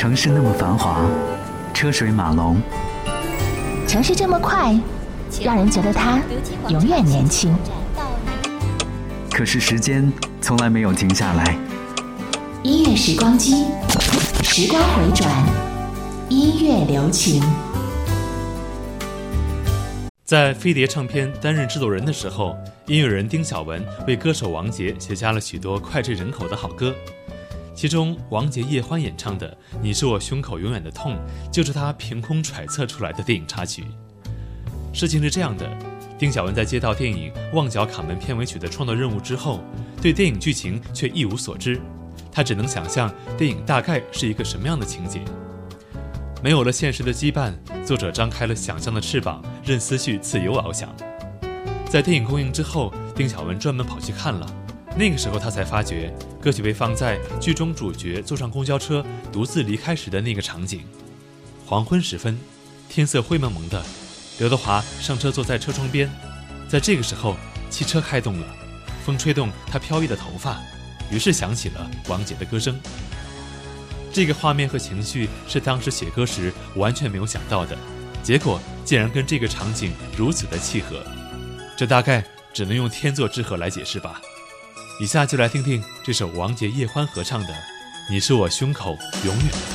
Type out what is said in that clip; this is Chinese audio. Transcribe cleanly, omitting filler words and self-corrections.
城市那么繁华，车水马龙， 城市这么快，让人觉得它永远年轻。 可是时间从来没有停下来。 音乐时光机，时光回转，音乐留情。 在飞碟唱片担任制作人的时候，音乐人丁晓文为歌手王杰写下了许多脍炙人口的好歌，其中王杰叶欢演唱的《你是我胸口永远的痛》就是他凭空揣测出来的电影插曲。事情是这样的，丁晓文在接到电影《旺角卡门》片尾曲的创作任务之后，对电影剧情却一无所知，他只能想象电影大概是一个什么样的情节。没有了现实的羁绊，作者张开了想象的翅膀，任思绪自由翱翔。在电影公映之后，丁晓文专门跑去看了，那个时候他才发觉歌曲被放在剧中主角坐上公交车独自离开时的那个场景。黄昏时分，天色灰蒙蒙的，刘德华上车坐在车窗边，在这个时候汽车开动了，风吹动他飘逸的头发，于是响起了王杰的歌声。这个画面和情绪是当时写歌时完全没有想到的，结果竟然跟这个场景如此的契合，这大概只能用天作之合来解释吧。以下就来听听这首王杰叶欢合唱的《你是我胸口永远的痛》。